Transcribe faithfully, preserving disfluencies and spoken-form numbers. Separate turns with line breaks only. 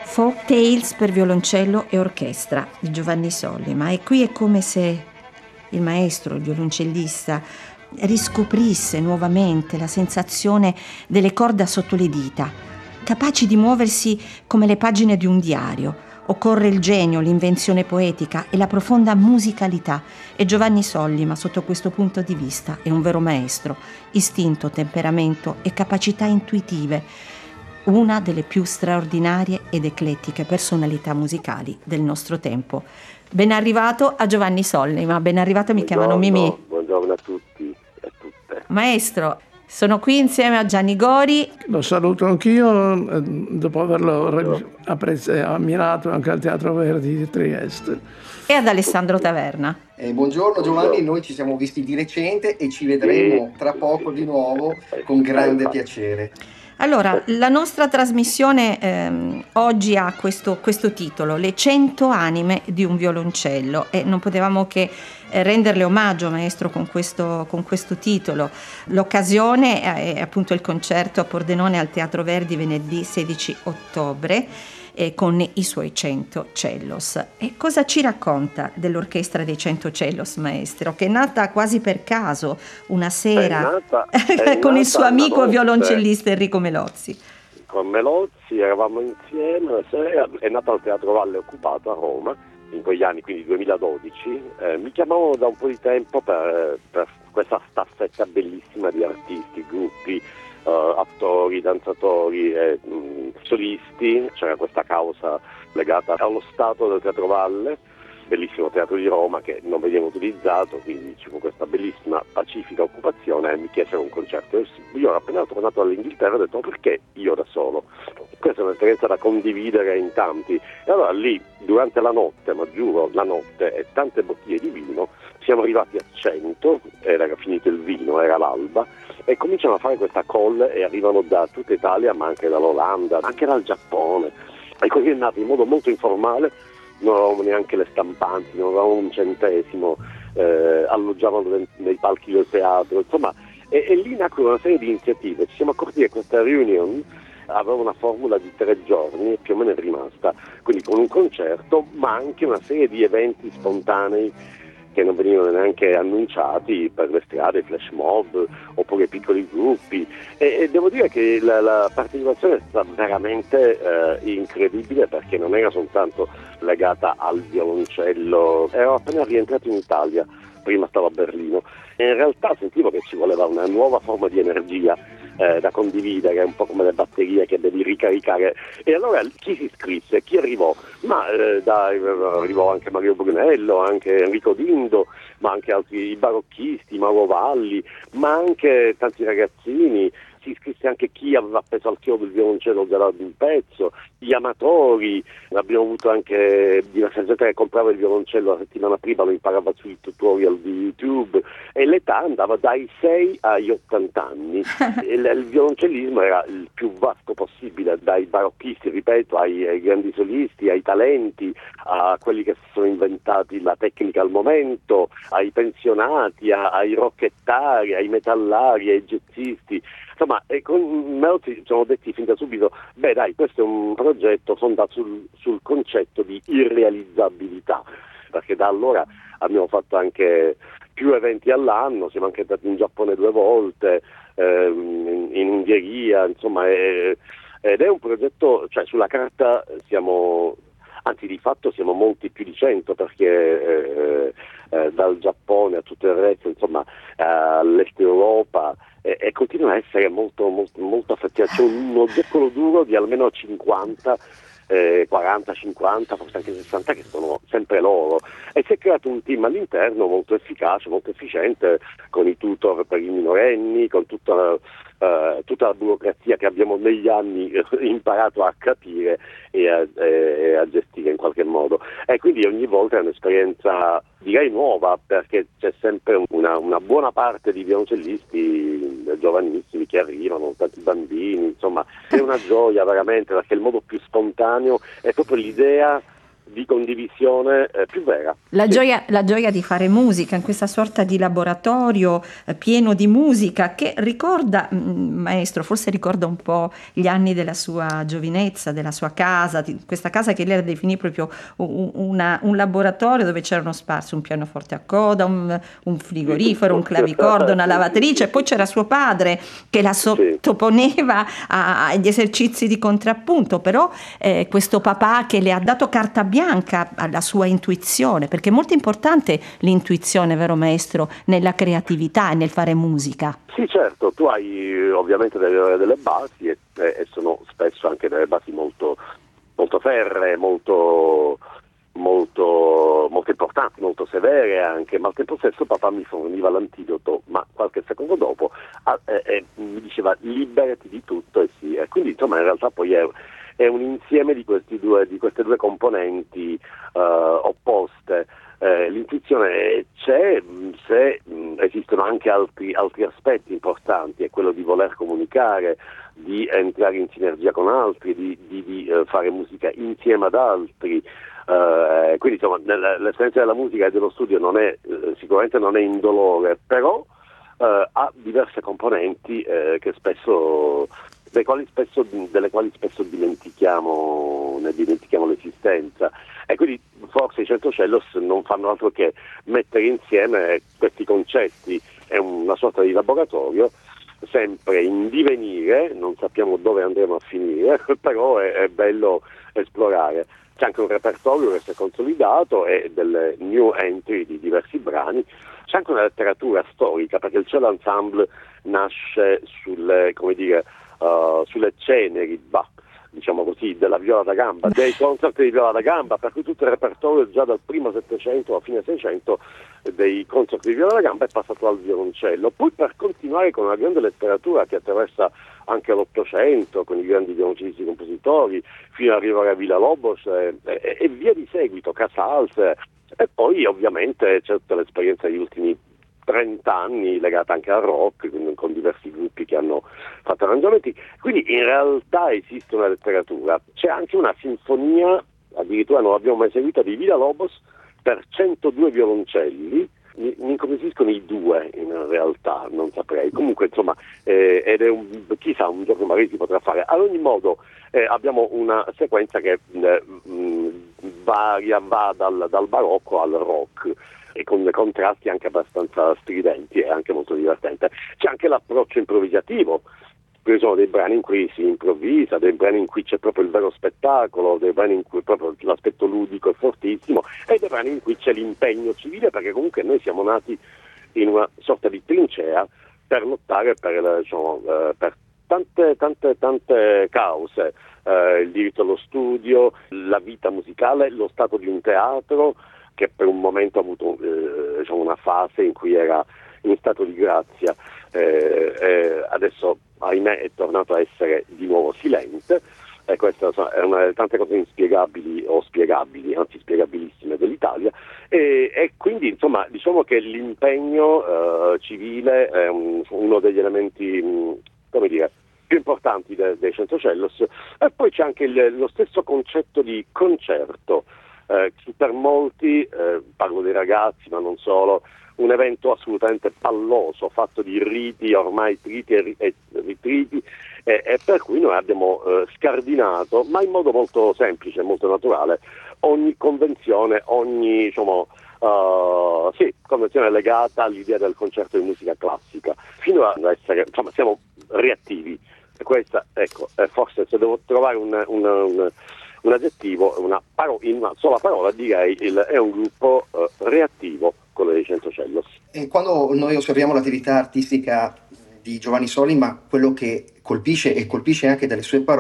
Folk Tales per violoncello e orchestra di Giovanni Sollima. E qui è come se il maestro, il violoncellista, riscoprisse nuovamente la sensazione delle corda sotto le dita, capaci di muoversi come le pagine di un diario. Occorre il genio, l'invenzione poetica e la profonda musicalità. E Giovanni Sollima, sotto questo punto di vista, è un vero maestro. Istinto, temperamento e capacità intuitive. Una delle più straordinarie ed eclettiche personalità musicali del nostro tempo. Ben arrivato a Giovanni Sollima, ben arrivato, mi chiamano Mimì.
Buongiorno a tutti e a tutte.
Maestro, sono qui insieme a Gianni Gori.
Lo saluto anch'io, dopo averlo apprezz- ammirato anche al Teatro Verdi di Trieste.
E ad Alessandro Taverna.
Eh, buongiorno Giovanni, noi ci siamo visti di recente e ci vedremo tra poco di nuovo con grande piacere.
Allora, la nostra trasmissione ehm, oggi ha questo, questo titolo, Le cento anime di un violoncello, e non potevamo che eh, renderle omaggio, maestro, con questo, con questo titolo. L'occasione è appunto il concerto a Pordenone al Teatro Verdi venerdì sedici ottobre eh, con i suoi cento cellos. E cosa ci racconta dell'orchestra dei cento cellos, maestro, che è nata quasi per caso una sera
È nata, è
con il
nata
suo amico
notte.
violoncellista Enrico Melozzi.
Con Melozzi eravamo insieme, la sera è nata al Teatro Valle Occupato a Roma, in quegli anni, quindi duemiladodici. Eh, mi chiamavano da un po' di tempo per, per questa staffetta bellissima di artisti, gruppi, eh, attori, danzatori e mh, solisti. C'era questa causa legata allo stato del Teatro Valle, bellissimo teatro di Roma che non veniva utilizzato, quindi ci fu questa bellissima pacifica occupazione e mi chiesero un concerto. Io ero appena tornato dall'Inghilterra e ho detto: perché io da solo? Questa è un'esperienza da condividere in tanti. E allora lì, durante la notte, ma giuro, la notte e tante bottiglie di vino, siamo arrivati a cento, era finito il vino, era l'alba, e cominciano a fare questa call e arrivano da tutta Italia, ma anche dall'Olanda, anche dal Giappone. E così è nato in modo molto informale. Non avevamo neanche le stampanti, non avevamo un centesimo, eh, alloggiavano nei palchi del teatro, insomma, e, e lì nacquero una serie di iniziative. Ci siamo accorti che questa reunion aveva una formula di tre giorni e più o meno è rimasta, quindi con un concerto, ma anche una serie di eventi spontanei che non venivano neanche annunciati per le strade, flash mob oppure piccoli gruppi, e, e devo dire che la, la partecipazione è stata veramente eh, incredibile, perché non era soltanto legata al violoncello. Ero appena rientrato in Italia, prima stavo a Berlino, e in realtà sentivo che ci voleva una nuova forma di energia eh, da condividere, un po' come le batterie che devi ricaricare. E allora chi si iscrisse, chi arrivò? Ma eh, dai, arrivò anche Mario Brunello, anche Enrico Dindo, ma anche altri barocchisti, Mauro Valli, ma anche tanti ragazzini. Si iscrisse anche chi aveva appeso al chiodo il violoncello già di un pezzo, gli amatori. Abbiamo avuto anche diversa gente che comprava il violoncello la settimana prima, lo imparava sui tutorial di YouTube, e l'età andava dai sei agli ottanta anni. il, il violoncellismo era il più vasto possibile, dai barocchisti, ripeto, ai, ai grandi solisti, ai talenti, a quelli che si sono inventati la tecnica al momento, ai pensionati, a, ai rockettari, ai metallari, ai jazzisti. Insomma, e con Melozzi ci siamo detti fin da subito: beh dai, questo è un progetto fondato sul, sul concetto di irrealizzabilità, perché da allora abbiamo fatto anche più eventi all'anno, siamo anche andati in Giappone due volte, ehm, in, in Ungheria, insomma, è, ed è un progetto, cioè sulla carta siamo, anzi di fatto siamo molti più di cento, perché eh, eh, dal Giappone a tutto il resto, insomma, eh, all'est Europa, e, e continua a essere molto, molto, molto affezionato. C'è uno zoccolo duro di almeno cinquanta, eh, quaranta, cinquanta, forse anche sessanta, che sono sempre loro, e si è creato un team all'interno molto efficace, molto efficiente, con i tutor per i minorenni, con tutta Uh, tutta la burocrazia che abbiamo negli anni uh, imparato a capire e a, e a gestire in qualche modo, e quindi ogni volta è un'esperienza, direi, nuova, perché c'è sempre una, una buona parte di violoncellisti giovanissimi che arrivano, tanti bambini, insomma è una gioia veramente, perché il modo più spontaneo è proprio l'idea di condivisione eh, più vera.
La,
sì.
gioia, la gioia di fare musica in questa sorta di laboratorio eh, pieno di musica che ricorda, mh, maestro, forse ricorda un po' gli anni della sua giovinezza, della sua casa, di questa casa che lei definì proprio un, una, un laboratorio dove c'erano sparsi un pianoforte a coda, un, un frigorifero, un clavicordo, una lavatrice, e poi c'era suo padre che la sottoponeva a, agli esercizi di contrappunto, però eh, questo papà che le ha dato carta bianca alla sua intuizione, perché è molto importante l'intuizione, vero maestro, nella creatività e nel fare musica.
Sì, certo, tu hai ovviamente delle, delle basi e, e sono spesso anche delle basi molto, molto ferree, molto, molto, molto importanti, molto severe anche, ma al tempo stesso papà mi forniva l'antidoto, ma qualche secondo dopo ah, eh, eh, mi diceva liberati di tutto e sì, e quindi insomma in realtà poi è, è un insieme di, questi due, di queste due componenti eh, opposte. Eh, l'intuizione c'è se mh, esistono anche altri, altri aspetti importanti, è quello di voler comunicare, di entrare in sinergia con altri, di, di, di uh, fare musica insieme ad altri. Uh, quindi insomma l'esperienza della musica e dello studio non è, uh, sicuramente non è indolore, però uh, ha diverse componenti uh, che spesso, delle quali spesso, delle quali spesso dimentichiamo, ne dimentichiamo l'esistenza. E quindi forse i Centocellos non fanno altro che mettere insieme questi concetti, è una sorta di laboratorio, sempre in divenire, non sappiamo dove andremo a finire, però è, è bello esplorare. C'è anche un repertorio che si è consolidato e delle new entry di diversi brani, c'è anche una letteratura storica, perché il Cello Ensemble nasce sulle, come dire, uh, sulle ceneri, bah, diciamo così, della viola da gamba, dei concerti di viola da gamba, per cui tutto il repertorio già dal primo Settecento a fine Seicento dei concerti di viola da gamba è passato al violoncello. Poi per continuare con una grande letteratura che attraversa anche l'Ottocento, con i grandi violoncelisti compositori, fino ad arrivare a Villa-Lobos e, e, e via di seguito, Casals, e poi ovviamente c'è tutta l'esperienza degli ultimi trenta anni legata anche al rock, con, con diversi gruppi che hanno fatto arrangiamenti, quindi in realtà esiste una letteratura. C'è anche una sinfonia, addirittura non l'abbiamo mai seguita, di Villa-Lobos per centodue violoncelli, mi, mi incuriosiscono i due in realtà, non saprei, comunque insomma eh, ed è un, chissà un giorno magari si potrà fare. Ad ogni modo eh, abbiamo una sequenza che eh, mh, varia, va dal, dal barocco al rock, e con dei contrasti anche abbastanza stridenti e anche molto divertente. C'è anche l'approccio improvvisativo, ci sono dei brani in cui si improvvisa, dei brani in cui c'è proprio il vero spettacolo, dei brani in cui proprio l'aspetto ludico è fortissimo e dei brani in cui c'è l'impegno civile, perché comunque noi siamo nati in una sorta di trincea per lottare per, diciamo, eh, per tante tante tante cause, eh, il diritto allo studio, la vita musicale, lo stato di un teatro che per un momento ha avuto eh, diciamo una fase in cui era in stato di grazia, eh, eh, adesso ahimè è tornato a essere di nuovo silente, e questa è una delle tante cose inspiegabili o spiegabili, anzi spiegabilissime dell'Italia, e, e quindi insomma diciamo che l'impegno eh, civile è un, uno degli elementi mh, come dire più importanti de, dei Centocellos, e poi c'è anche il, lo stesso concetto di concerto. Eh, per molti, eh, parlo dei ragazzi ma non solo, un evento assolutamente palloso, fatto di riti, ormai triti e, e ritriti, e, e per cui noi abbiamo eh, scardinato, ma in modo molto semplice, molto naturale, ogni convenzione, ogni diciamo, uh, sì, convenzione legata all'idea del concerto di musica classica, fino a essere, insomma, siamo reattivi. E questa, ecco, eh, forse se devo trovare un, un, un un aggettivo, una paro- in una sola parola direi il, è un gruppo eh, reattivo, quello dei Centocellos.
E quando noi osserviamo l'attività artistica di Giovanni Soli, ma quello che colpisce e colpisce anche dalle sue parole